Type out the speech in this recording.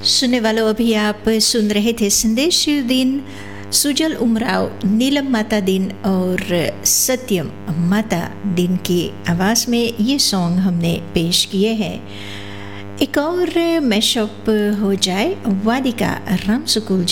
सुनने वालों, अभी आप सुन रहे थे संदेश दिन, सुजल उमराव, नीलम माता दिन और सत्यम माता दिन की आवाज़ में ये सॉन्ग हमने पेश किए हैं। एक और मैशअप हो जाए वादिका रामसुकुल